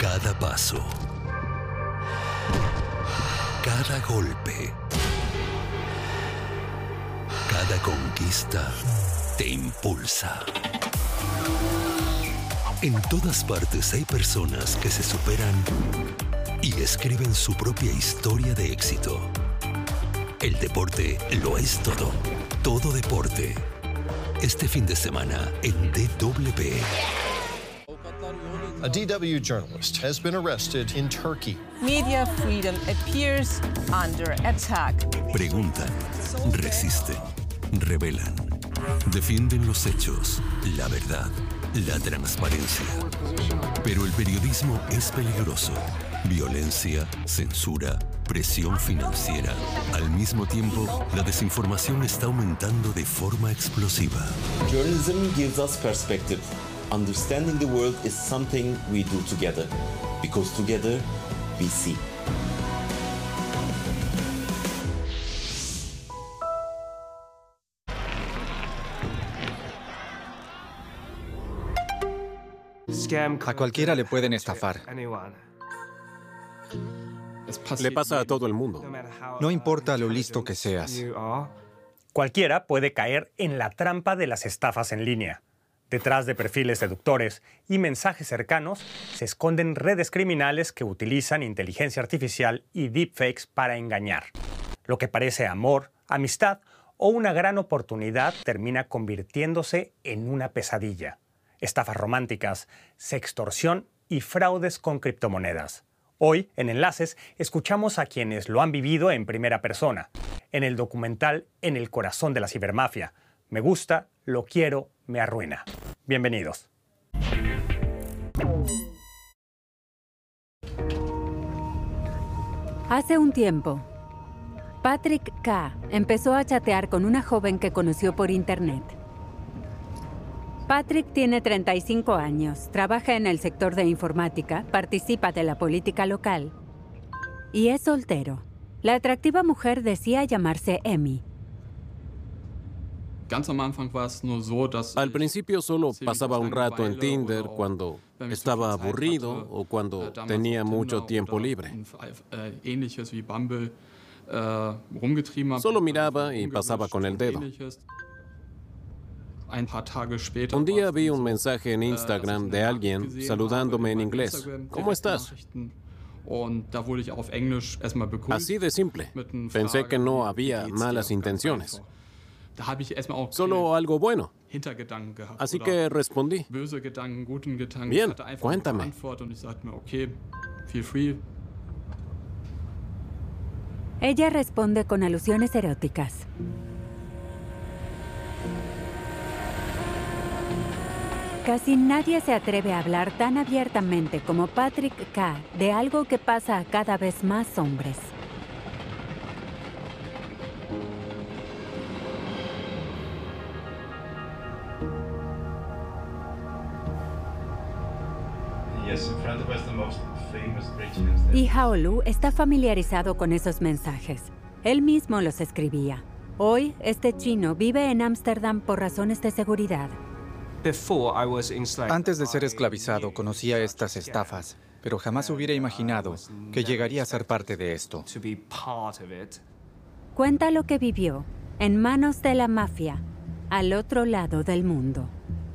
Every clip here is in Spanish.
Cada paso, cada golpe, cada conquista te impulsa. En todas partes hay personas que se superan y escriben su propia historia de éxito. El deporte lo es todo. Todo deporte. Este fin de semana en DW. A DW journalist has been arrested in Turkey. Media freedom appears under attack. Preguntan, resisten, revelan, defienden los hechos, la verdad, la transparencia. Pero el periodismo es peligroso. Violencia, censura, presión financiera. Al mismo tiempo, la desinformación está aumentando de forma explosiva. Journalism gives us perspective. Understanding the world is something we do together, because together we see. A cualquiera le pueden estafar. Le pasa a todo el mundo. No importa lo listo que seas. Cualquiera puede caer en la trampa de las estafas en línea. Detrás de perfiles seductores y mensajes cercanos se esconden redes criminales que utilizan inteligencia artificial y deepfakes para engañar. Lo que parece amor, amistad o una gran oportunidad termina convirtiéndose en una pesadilla. Estafas románticas, sextorsión y fraudes con criptomonedas. Hoy, en Enlaces, escuchamos a quienes lo han vivido en primera persona, en el documental En el corazón de la cibermafia. Me gusta, lo quiero, me arruina. Bienvenidos. Hace un tiempo, Patrick K. empezó a chatear con una joven que conoció por internet. Patrick tiene 35 años, trabaja en el sector de informática, participa de la política local y es soltero. La atractiva mujer decía llamarse Emmy. Al principio solo pasaba un rato en Tinder cuando estaba aburrido o cuando tenía mucho tiempo libre. Solo miraba y pasaba con el dedo. Un día vi un mensaje en Instagram de alguien saludándome en inglés. ¿Cómo estás? Así de simple. Pensé que no había malas intenciones. Solo algo bueno. Así que respondí. Bien, cuéntame. Ella responde con alusiones eróticas. Casi nadie se atreve a hablar tan abiertamente como Patrick K. de algo que pasa a cada vez más hombres. Y Haolu está familiarizado con esos mensajes. Él mismo los escribía. Hoy, este chino vive en Ámsterdam por razones de seguridad. Antes de ser esclavizado, conocía estas estafas, pero jamás hubiera imaginado que llegaría a ser parte de esto. Cuenta lo que vivió en manos de la mafia, al otro lado del mundo.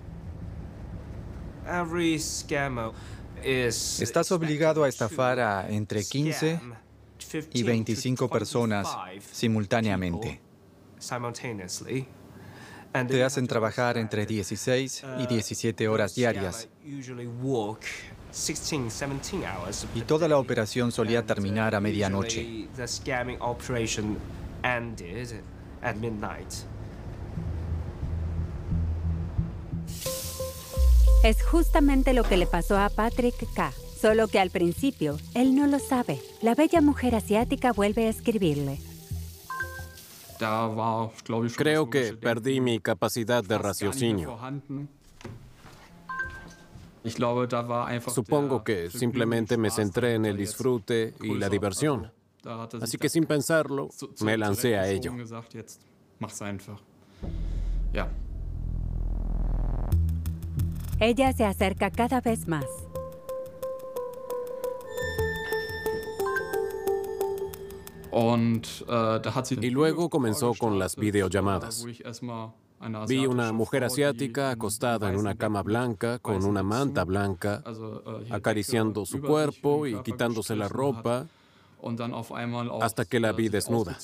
Estás obligado a estafar a entre 15 y 25 personas simultáneamente. Te hacen trabajar entre 16 y 17 horas diarias. Y toda la operación solía terminar a medianoche. Es justamente lo que le pasó a Patrick K. Solo que al principio, él no lo sabe. La bella mujer asiática vuelve a escribirle. Creo que perdí mi capacidad de raciocinio. Supongo que simplemente me centré en el disfrute y la diversión. Así que sin pensarlo, me lancé a ello. Ella se acerca cada vez más. Y luego comenzó con las videollamadas. Vi una mujer asiática acostada en una cama blanca con una manta blanca, acariciando su cuerpo y quitándose la ropa, hasta que la vi desnuda.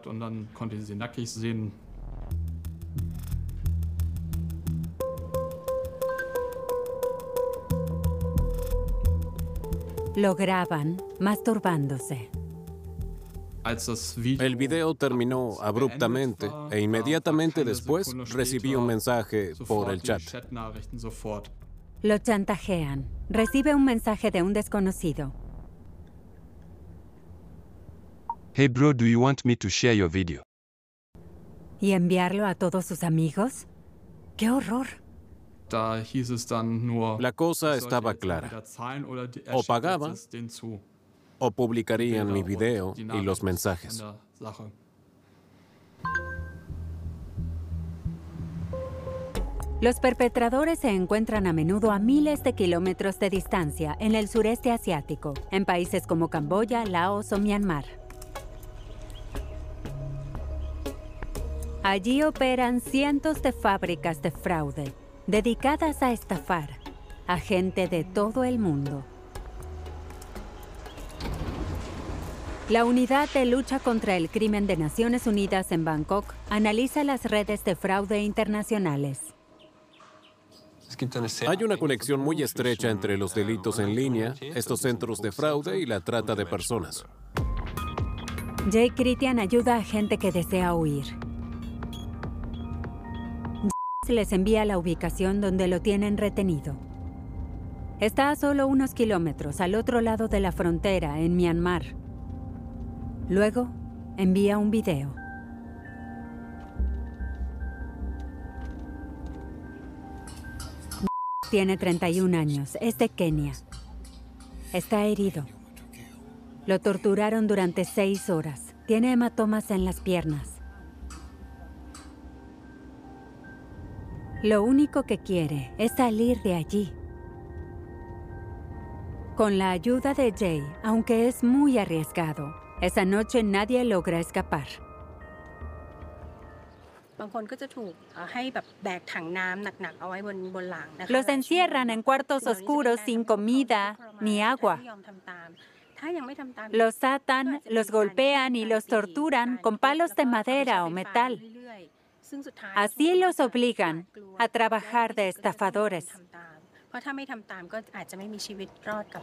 Lo graban masturbándose. El video terminó abruptamente e inmediatamente después recibí un mensaje por el chat. Lo chantajean. Recibe un mensaje de un desconocido. Hey bro, do you want me to share your video? ¿Y enviarlo a todos sus amigos? ¡Qué horror! La cosa estaba clara. O pagaba, o publicarían mi video y los mensajes. Los perpetradores se encuentran a menudo a miles de kilómetros de distancia en el sureste asiático, en países como Camboya, Laos o Myanmar. Allí operan cientos de fábricas de fraude, dedicadas a estafar a gente de todo el mundo. La Unidad de Lucha contra el Crimen de Naciones Unidas en Bangkok analiza las redes de fraude internacionales. Hay una conexión muy estrecha entre los delitos en línea, estos centros de fraude y la trata de personas. Jay Kritian ayuda a gente que desea huir. Les envía la ubicación donde lo tienen retenido. Está a solo unos kilómetros al otro lado de la frontera, en Myanmar. Luego, envía un video. Tiene 31 años, es de Kenia. Está herido. Lo torturaron durante 6 horas. Tiene hematomas en las piernas. Lo único que quiere es salir de allí. Con la ayuda de Jay, aunque es muy arriesgado, esa noche nadie logra escapar. Los encierran en cuartos oscuros sin comida ni agua. Los atan, los golpean y los torturan con palos de madera o metal. Así los obligan a trabajar de estafadores.